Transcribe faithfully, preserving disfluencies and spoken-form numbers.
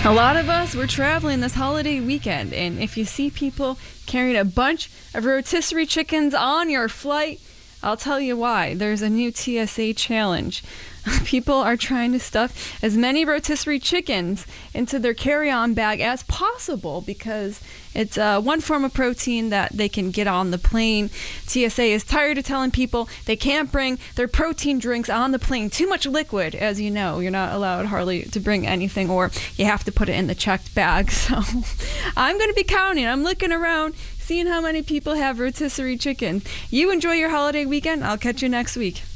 A lot of us, we're traveling this holiday weekend, and if you see people carrying a bunch of rotisserie chickens on your flight, I'll tell you why. There's a new T S A challenge. People are trying to stuff as many rotisserie chickens into their carry-on bag as possible because it's uh, one form of protein that they can get on the plane. T S A is tired of telling people they can't bring their protein drinks on the plane. Too much liquid, as you know. You're not allowed hardly to bring anything, or you have to put it in the checked bag. So I'm going to be counting. I'm looking around, seeing how many people have rotisserie chickens. You enjoy your holiday weekend. I'll catch you next week.